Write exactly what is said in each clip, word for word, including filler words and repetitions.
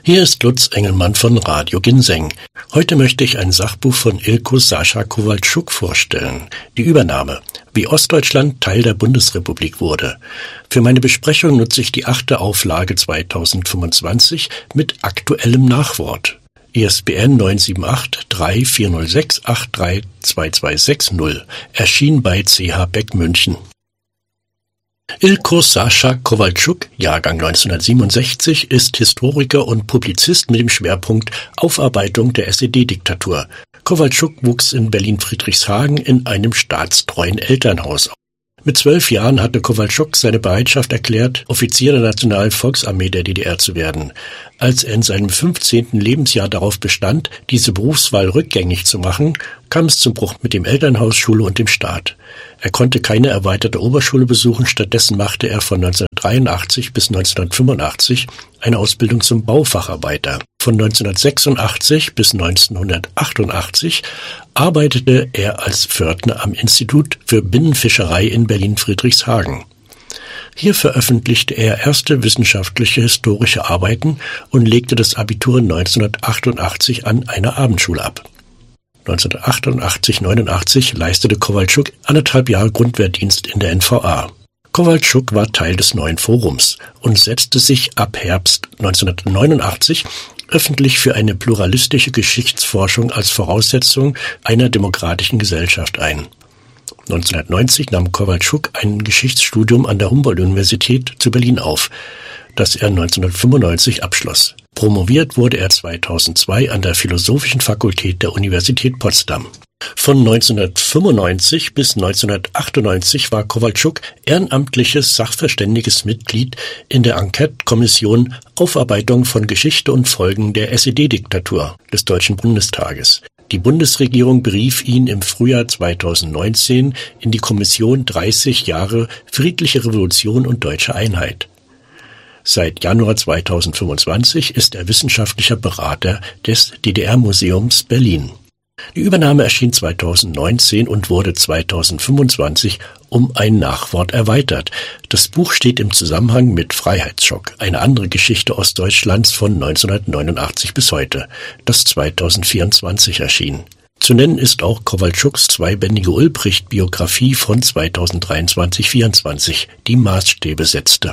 Hier ist Lutz Engelmann von Radio Ginseng. Heute möchte ich ein Sachbuch von Ilko Sascha Kowalczuk vorstellen. Die Übernahme, wie Ostdeutschland Teil der Bundesrepublik wurde. Für meine Besprechung nutze ich die achte Auflage zweitausendfünfundzwanzig mit aktuellem Nachwort. I S B N neun sieben acht drei vier null sechs acht drei zwei zwei sechs null, erschien bei C H Beck München. Ilko Sascha Kowalczuk, Jahrgang neunzehnhundertsiebenundsechzig, ist Historiker und Publizist mit dem Schwerpunkt Aufarbeitung der S E D-Diktatur. Kowalczuk wuchs in Berlin-Friedrichshagen in einem staatstreuen Elternhaus auf. Mit zwölf Jahren hatte Kowalczuk seine Bereitschaft erklärt, Offizier der Nationalen Volksarmee der D D R zu werden. Als er in seinem fünfzehnten Lebensjahr darauf bestand, diese Berufswahl rückgängig zu machen, kam es zum Bruch mit dem Elternhaus, Schule und dem Staat. Er konnte keine erweiterte Oberschule besuchen, stattdessen machte er von neunzehnhundertdreiundachtzig bis neunzehnhundertfünfundachtzig eine Ausbildung zum Baufacharbeiter. Von neunzehnhundertsechsundachtzig bis neunzehnhundertachtundachtzig arbeitete er als Pförtner am Institut für Binnenfischerei in Berlin-Friedrichshagen. Hier veröffentlichte er erste wissenschaftliche historische Arbeiten und legte das Abitur neunzehnhundertachtundachtzig an einer Abendschule ab. neunzehnhundertachtundachtzig neunundachtzig leistete Kowalczuk anderthalb Jahre Grundwehrdienst in der N V A. Kowalczuk war Teil des neuen Forums und setzte sich ab Herbst neunzehnhundertneunundachtzig öffentlich für eine pluralistische Geschichtsforschung als Voraussetzung einer demokratischen Gesellschaft ein. neunzehnhundertneunzig nahm Kowalczuk ein Geschichtsstudium an der Humboldt-Universität zu Berlin auf, das er neunzehnhundertfünfundneunzig abschloss. Promoviert wurde er zweitausendzwei an der Philosophischen Fakultät der Universität Potsdam. Von neunzehnhundertfünfundneunzig bis neunzehnhundertachtundneunzig war Kowalczuk ehrenamtliches sachverständiges Mitglied in der Enquete-Kommission Aufarbeitung von Geschichte und Folgen der S E D-Diktatur des Deutschen Bundestages. Die Bundesregierung berief ihn im Frühjahr zweitausendneunzehn in die Kommission dreißig Jahre friedliche Revolution und deutsche Einheit. Seit Januar zweitausendfünfundzwanzig ist er wissenschaftlicher Berater des D D R-Museums Berlin. Die Übernahme erschien zweitausendneunzehn und wurde zweitausendfünfundzwanzig um ein Nachwort erweitert. Das Buch steht im Zusammenhang mit Freiheitsschock, eine andere Geschichte Ostdeutschlands von neunzehnhundertneunundachtzig bis heute, das zweitausendvierundzwanzig erschien. Zu nennen ist auch Kowalczuks zweibändige Ulbricht-Biografie von zweitausenddreiundzwanzig vierundzwanzig, die Maßstäbe setzte.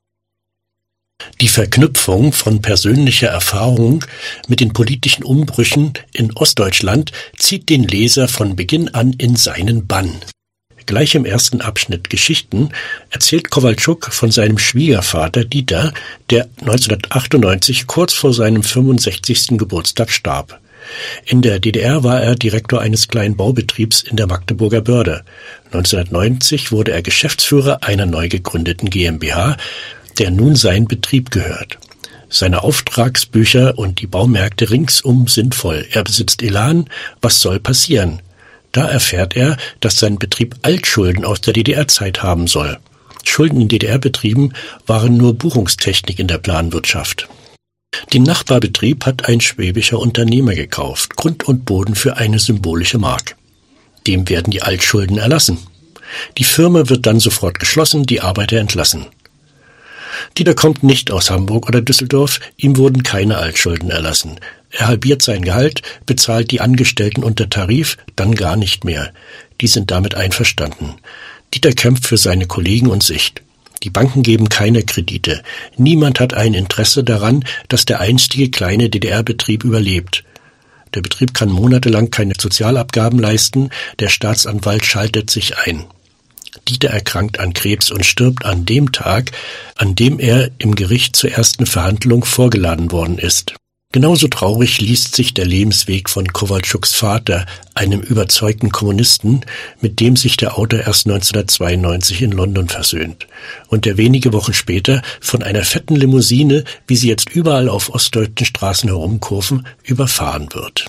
Die Verknüpfung von persönlicher Erfahrung mit den politischen Umbrüchen in Ostdeutschland zieht den Leser von Beginn an in seinen Bann. Gleich im ersten Abschnitt Geschichten erzählt Kowalczuk von seinem Schwiegervater Dieter, der neunzehnhundertachtundneunzig kurz vor seinem fünfundsechzigsten Geburtstag starb. In der D D R war er Direktor eines kleinen Baubetriebs in der Magdeburger Börde. neunzehnhundertneunzig wurde er Geschäftsführer einer neu gegründeten GmbH, der nun sein Betrieb gehört. Seine Auftragsbücher und die Baumärkte ringsum sind voll. Er besitzt Elan. Was soll passieren? Da erfährt er, dass sein Betrieb Altschulden aus der D D R-Zeit haben soll. Schulden in D D R-Betrieben waren nur Buchungstechnik in der Planwirtschaft. Den Nachbarbetrieb hat ein schwäbischer Unternehmer gekauft, Grund und Boden für eine symbolische Mark. Dem werden die Altschulden erlassen. Die Firma wird dann sofort geschlossen, die Arbeiter entlassen. Dieter kommt nicht aus Hamburg oder Düsseldorf, ihm wurden keine Altschulden erlassen. Er halbiert sein Gehalt, bezahlt die Angestellten unter Tarif, dann gar nicht mehr. Die sind damit einverstanden. Dieter kämpft für seine Kollegen und sich. Die Banken geben keine Kredite. Niemand hat ein Interesse daran, dass der einstige kleine D D R-Betrieb überlebt. Der Betrieb kann monatelang keine Sozialabgaben leisten, der Staatsanwalt schaltet sich ein. Dieter erkrankt an Krebs und stirbt an dem Tag, an dem er im Gericht zur ersten Verhandlung vorgeladen worden ist. Genauso traurig liest sich der Lebensweg von Kowalczuks Vater, einem überzeugten Kommunisten, mit dem sich der Autor erst neunzehnhundertzweiundneunzig in London versöhnt und der wenige Wochen später von einer fetten Limousine, wie sie jetzt überall auf ostdeutschen Straßen herumkurven, überfahren wird.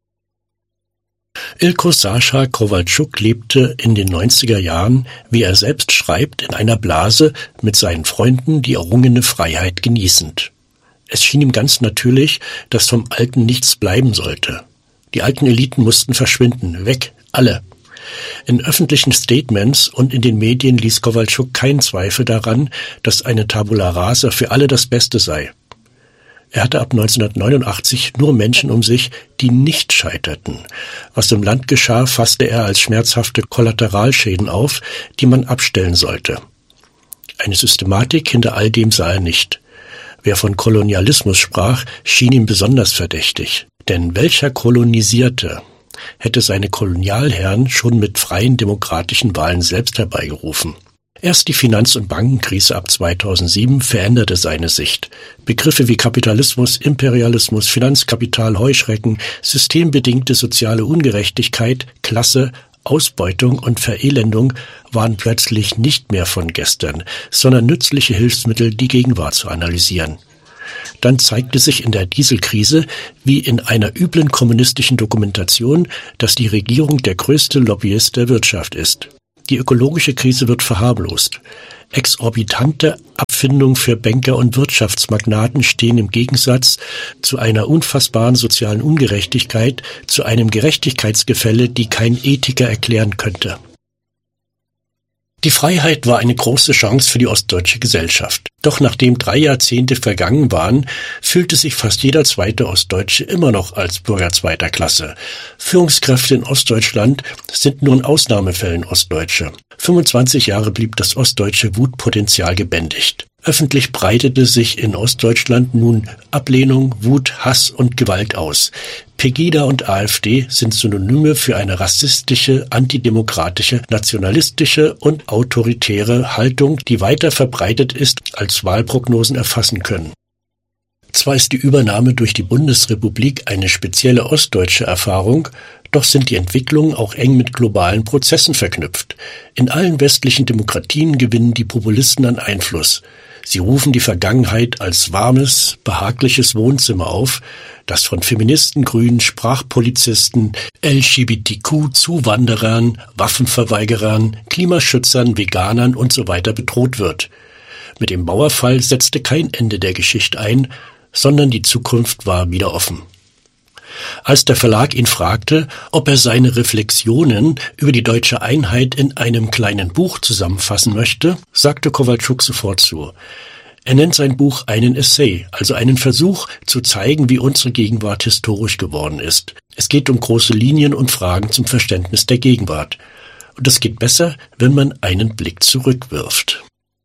Ilko Sascha Kowalczuk lebte in den neunziger Jahren, wie er selbst schreibt, in einer Blase mit seinen Freunden die errungene Freiheit genießend. Es schien ihm ganz natürlich, dass vom Alten nichts bleiben sollte. Die alten Eliten mussten verschwinden, weg, alle. In öffentlichen Statements und in den Medien ließ Kowalczuk keinen Zweifel daran, dass eine Tabula rasa für alle das Beste sei. Er hatte ab neunzehnhundertneunundachtzig nur Menschen um sich, die nicht scheiterten. Was im Land geschah, fasste er als schmerzhafte Kollateralschäden auf, die man abstellen sollte. Eine Systematik hinter all dem sah er nicht. Wer von Kolonialismus sprach, schien ihm besonders verdächtig. Denn welcher Kolonisierte hätte seine Kolonialherren schon mit freien demokratischen Wahlen selbst herbeigerufen? Erst die Finanz- und Bankenkrise ab zweitausendsieben veränderte seine Sicht. Begriffe wie Kapitalismus, Imperialismus, Finanzkapital, Heuschrecken, systembedingte soziale Ungerechtigkeit, Klasse, Ausbeutung und Verelendung waren plötzlich nicht mehr von gestern, sondern nützliche Hilfsmittel, die Gegenwart zu analysieren. Dann zeigte sich in der Dieselkrise, wie in einer üblen kommunistischen Dokumentation, dass die Regierung der größte Lobbyist der Wirtschaft ist. Die ökologische Krise wird verharmlost. Exorbitante Abfindungen für Banker und Wirtschaftsmagnaten stehen im Gegensatz zu einer unfassbaren sozialen Ungerechtigkeit, zu einem Gerechtigkeitsgefälle, die kein Ethiker erklären könnte. Die Freiheit war eine große Chance für die ostdeutsche Gesellschaft. Doch nachdem drei Jahrzehnte vergangen waren, fühlte sich fast jeder zweite Ostdeutsche immer noch als Bürger zweiter Klasse. Führungskräfte in Ostdeutschland sind nur in Ausnahmefällen Ostdeutsche. fünfundzwanzig Jahre blieb das ostdeutsche Wutpotenzial gebändigt. Öffentlich breitete sich in Ostdeutschland nun Ablehnung, Wut, Hass und Gewalt aus. Pegida und AfD sind Synonyme für eine rassistische, antidemokratische, nationalistische und autoritäre Haltung, die weiter verbreitet ist, als Wahlprognosen erfassen können. Zwar ist die Übernahme durch die Bundesrepublik eine spezielle ostdeutsche Erfahrung, doch sind die Entwicklungen auch eng mit globalen Prozessen verknüpft. In allen westlichen Demokratien gewinnen die Populisten an Einfluss. Sie rufen die Vergangenheit als warmes, behagliches Wohnzimmer auf, das von Feministen, Grünen, Sprachpolizisten, L G B T Q-Zuwanderern, Waffenverweigerern, Klimaschützern, Veganern und so weiter bedroht wird. Mit dem Mauerfall setzte kein Ende der Geschichte ein, sondern die Zukunft war wieder offen. Als der Verlag ihn fragte, ob er seine Reflexionen über die deutsche Einheit in einem kleinen Buch zusammenfassen möchte, sagte Kowalczuk sofort zu. Er nennt sein Buch einen Essay, also einen Versuch zu zeigen, wie unsere Gegenwart historisch geworden ist. Es geht um große Linien und Fragen zum Verständnis der Gegenwart. Und das geht besser, wenn man einen Blick zurückwirft.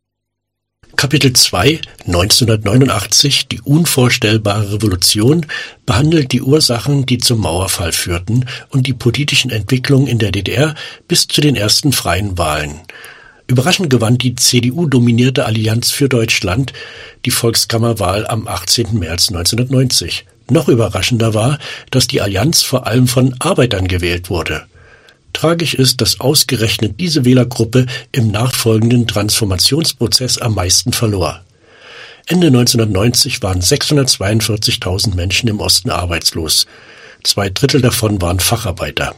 Kapitel zwei, neunzehnhundertneunundachtzig, die unvorstellbare Revolution, behandelt die Ursachen, die zum Mauerfall führten und die politischen Entwicklungen in der D D R bis zu den ersten freien Wahlen. Überraschend gewann die C D U-dominierte Allianz für Deutschland die Volkskammerwahl am achtzehnten März neunzehnhundertneunzig. Noch überraschender war, dass die Allianz vor allem von Arbeitern gewählt wurde. Tragisch ist, dass ausgerechnet diese Wählergruppe im nachfolgenden Transformationsprozess am meisten verlor. Ende neunzehnhundertneunzig waren sechshundertzweiundvierzigtausend Menschen im Osten arbeitslos. Zwei Drittel davon waren Facharbeiter.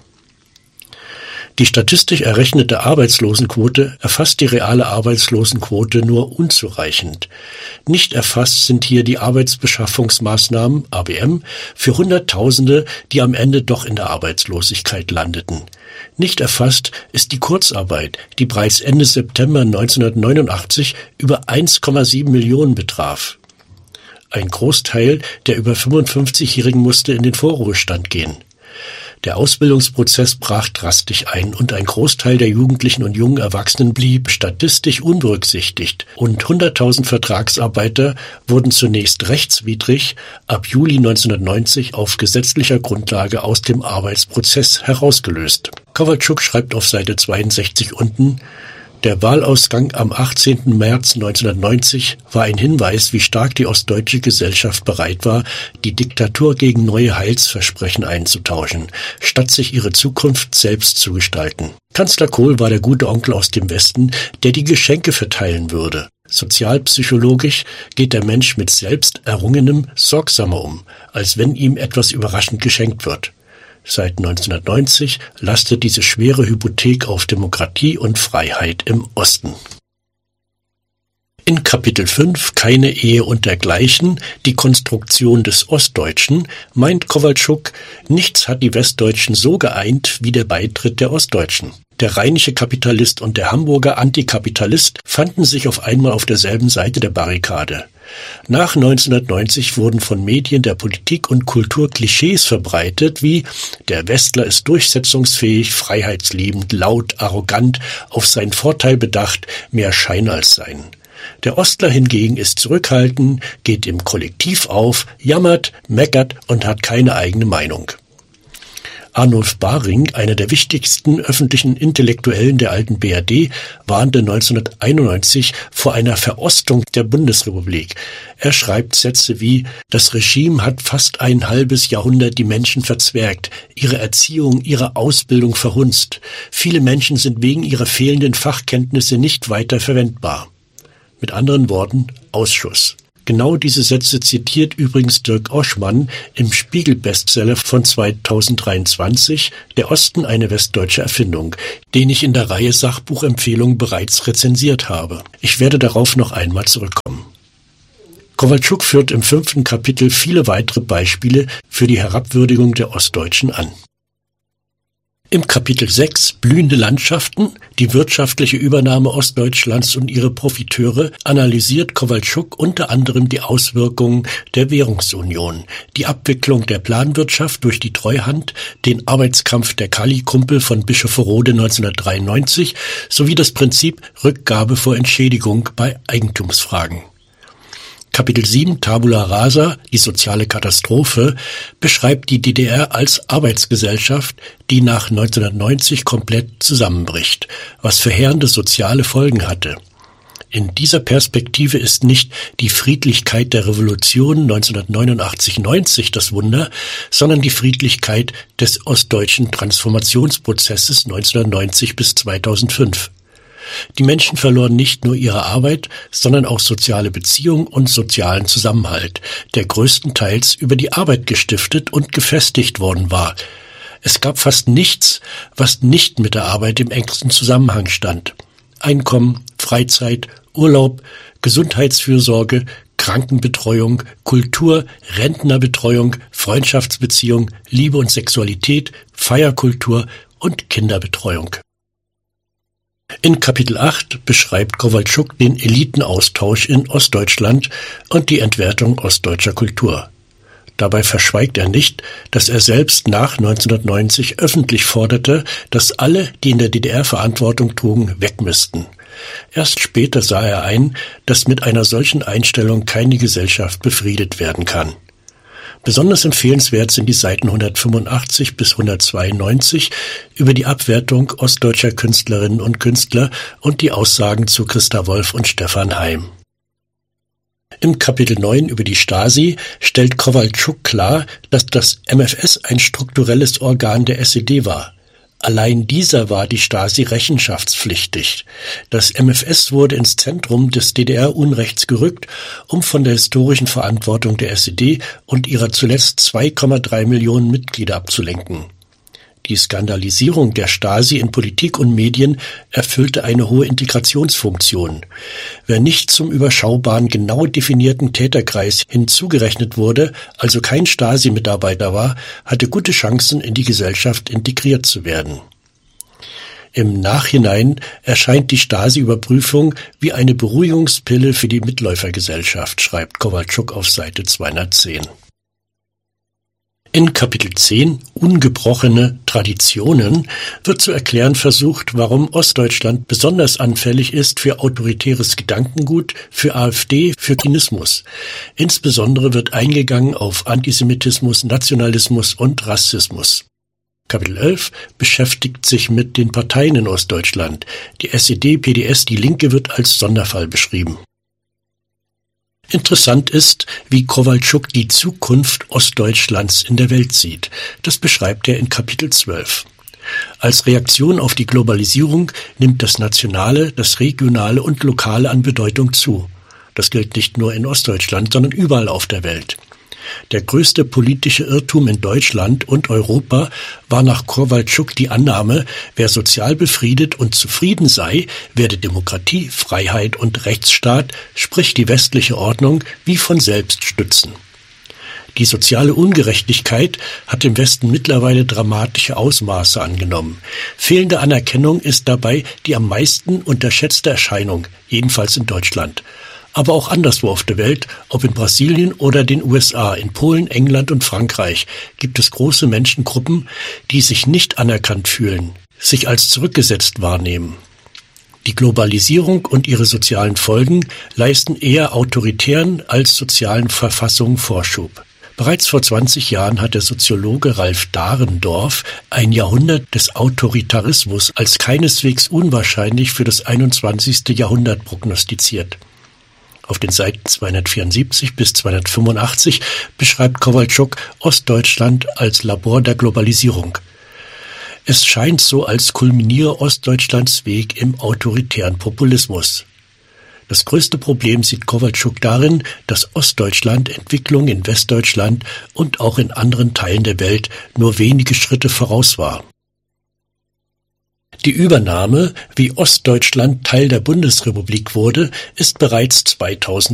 Die statistisch errechnete Arbeitslosenquote erfasst die reale Arbeitslosenquote nur unzureichend. Nicht erfasst sind hier die Arbeitsbeschaffungsmaßnahmen A B M für Hunderttausende, die am Ende doch in der Arbeitslosigkeit landeten. Nicht erfasst ist die Kurzarbeit, die bereits Ende September neunzehnhundertneunundachtzig über eins Komma sieben Millionen betraf. Ein Großteil der über fünfundfünfzigjährigen musste in den Vorruhestand gehen. Der Ausbildungsprozess brach drastisch ein und ein Großteil der Jugendlichen und jungen Erwachsenen blieb statistisch unberücksichtigt und hunderttausend Vertragsarbeiter wurden zunächst rechtswidrig ab Juli neunzehnhundertneunzig auf gesetzlicher Grundlage aus dem Arbeitsprozess herausgelöst. Kowalczuk schreibt auf Seite zweiundsechzig unten: Der Wahlausgang am achtzehnten März neunzehnhundertneunzig war ein Hinweis, wie stark die ostdeutsche Gesellschaft bereit war, die Diktatur gegen neue Heilsversprechen einzutauschen, statt sich ihre Zukunft selbst zu gestalten. Kanzler Kohl war der gute Onkel aus dem Westen, der die Geschenke verteilen würde. Sozialpsychologisch geht der Mensch mit selbst Errungenem sorgsamer um, als wenn ihm etwas überraschend geschenkt wird. Seit neunzehnhundertneunzig lastet diese schwere Hypothek auf Demokratie und Freiheit im Osten. In Kapitel fünf, Keine Ehe und dergleichen, die Konstruktion des Ostdeutschen, meint Kowalczuk, nichts hat die Westdeutschen so geeint wie der Beitritt der Ostdeutschen. Der rheinische Kapitalist und der Hamburger Antikapitalist fanden sich auf einmal auf derselben Seite der Barrikade. Nach neunzehnhundertneunzig wurden von Medien der Politik und Kultur Klischees verbreitet, wie der Westler ist durchsetzungsfähig, freiheitsliebend, laut, arrogant, auf seinen Vorteil bedacht, mehr Schein als Sein. Der Ostler hingegen ist zurückhaltend, geht im Kollektiv auf, jammert, meckert und hat keine eigene Meinung. Arnulf Baring, einer der wichtigsten öffentlichen Intellektuellen der alten B R D, warnte neunzehnhunderteinundneunzig vor einer Verostung der Bundesrepublik. Er schreibt Sätze wie: Das Regime hat fast ein halbes Jahrhundert die Menschen verzwergt, ihre Erziehung, ihre Ausbildung verhunzt. Viele Menschen sind wegen ihrer fehlenden Fachkenntnisse nicht weiter verwendbar. Mit anderen Worten, Ausschuss. Genau diese Sätze zitiert übrigens Dirk Oschmann im Spiegel-Bestseller von zweitausenddreiundzwanzig, Der Osten eine westdeutsche Erfindung, den ich in der Reihe Sachbuchempfehlungen bereits rezensiert habe. Ich werde darauf noch einmal zurückkommen. Kowalczuk führt im fünften Kapitel viele weitere Beispiele für die Herabwürdigung der Ostdeutschen an. Im Kapitel sechs Blühende Landschaften, die wirtschaftliche Übernahme Ostdeutschlands und ihre Profiteure, analysiert Kowalczuk unter anderem die Auswirkungen der Währungsunion, die Abwicklung der Planwirtschaft durch die Treuhand, den Arbeitskampf der Kali-Kumpel von Bischofferode neunzehnhundertdreiundneunzig sowie das Prinzip Rückgabe vor Entschädigung bei Eigentumsfragen. Kapitel sieben Tabula Rasa, die soziale Katastrophe, beschreibt die D D R als Arbeitsgesellschaft, die nach neunzehnhundertneunzig komplett zusammenbricht, was verheerende soziale Folgen hatte. In dieser Perspektive ist nicht die Friedlichkeit der Revolution neunzehnhundertneunundachtzig neunzig das Wunder, sondern die Friedlichkeit des ostdeutschen Transformationsprozesses neunzehnhundertneunzig bis zweitausendfünf. Die Menschen verloren nicht nur ihre Arbeit, sondern auch soziale Beziehungen und sozialen Zusammenhalt, der größtenteils über die Arbeit gestiftet und gefestigt worden war. Es gab fast nichts, was nicht mit der Arbeit im engsten Zusammenhang stand. Einkommen, Freizeit, Urlaub, Gesundheitsfürsorge, Krankenbetreuung, Kultur, Rentnerbetreuung, Freundschaftsbeziehung, Liebe und Sexualität, Feierkultur und Kinderbetreuung. In Kapitel acht beschreibt Kowalczuk den Elitenaustausch in Ostdeutschland und die Entwertung ostdeutscher Kultur. Dabei verschweigt er nicht, dass er selbst nach neunzehnhundertneunzig öffentlich forderte, dass alle, die in der D D R Verantwortung trugen, weg müssten. Erst später sah er ein, dass mit einer solchen Einstellung keine Gesellschaft befriedet werden kann. Besonders empfehlenswert sind die Seiten hundertfünfundachtzig bis hundertzweiundneunzig über die Abwertung ostdeutscher Künstlerinnen und Künstler und die Aussagen zu Christa Wolf und Stefan Heym. Im Kapitel neun über die Stasi stellt Kowalczuk klar, dass das M F S ein strukturelles Organ der S E D war. Allein dieser war die Stasi rechenschaftspflichtig. Das M F S wurde ins Zentrum des D D R-Unrechts gerückt, um von der historischen Verantwortung der S E D und ihrer zuletzt zwei Komma drei Millionen Mitglieder abzulenken. Die Skandalisierung der Stasi in Politik und Medien erfüllte eine hohe Integrationsfunktion. Wer nicht zum überschaubaren, genau definierten Täterkreis hinzugerechnet wurde, also kein Stasi-Mitarbeiter war, hatte gute Chancen, in die Gesellschaft integriert zu werden. Im Nachhinein erscheint die Stasi-Überprüfung wie eine Beruhigungspille für die Mitläufergesellschaft, schreibt Kowalczuk auf Seite zweihundertzehn. In Kapitel zehn Ungebrochene Traditionen wird zu erklären versucht, warum Ostdeutschland besonders anfällig ist für autoritäres Gedankengut, für AfD, für Kynismus. Insbesondere wird eingegangen auf Antisemitismus, Nationalismus und Rassismus. Kapitel elf beschäftigt sich mit den Parteien in Ostdeutschland. Die S E D, P D S, die Linke wird als Sonderfall beschrieben. Interessant ist, wie Kowalczuk die Zukunft Ostdeutschlands in der Welt sieht. Das beschreibt er in Kapitel zwölf. Als Reaktion auf die Globalisierung nimmt das Nationale, das Regionale und Lokale an Bedeutung zu. Das gilt nicht nur in Ostdeutschland, sondern überall auf der Welt. Der größte politische Irrtum in Deutschland und Europa war nach Kowalczuk die Annahme, wer sozial befriedet und zufrieden sei, werde Demokratie, Freiheit und Rechtsstaat, sprich die westliche Ordnung, wie von selbst stützen. Die soziale Ungerechtigkeit hat im Westen mittlerweile dramatische Ausmaße angenommen. Fehlende Anerkennung ist dabei die am meisten unterschätzte Erscheinung, jedenfalls in Deutschland. Aber auch anderswo auf der Welt, ob in Brasilien oder den U S A, in Polen, England und Frankreich, gibt es große Menschengruppen, die sich nicht anerkannt fühlen, sich als zurückgesetzt wahrnehmen. Die Globalisierung und ihre sozialen Folgen leisten eher autoritären als sozialen Verfassungen Vorschub. Bereits vor zwanzig Jahren hat der Soziologe Ralf Dahrendorf ein Jahrhundert des Autoritarismus als keineswegs unwahrscheinlich für das einundzwanzigste Jahrhundert prognostiziert. Auf den Seiten zweihundertvierundsiebzig bis zweihundertfünfundachtzig beschreibt Kowalczuk Ostdeutschland als Labor der Globalisierung. Es scheint so, als kulminiere Ostdeutschlands Weg im autoritären Populismus. Das größte Problem sieht Kowalczuk darin, dass Ostdeutschland Entwicklung in Westdeutschland und auch in anderen Teilen der Welt nur wenige Schritte voraus war. Die Übernahme, wie Ostdeutschland Teil der Bundesrepublik wurde, ist bereits zweitausend